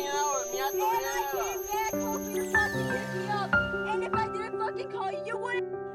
hanging out with me. I thought, And I came back, hoping to fucking pick me up. And if I didn't fucking call you, you wouldn't.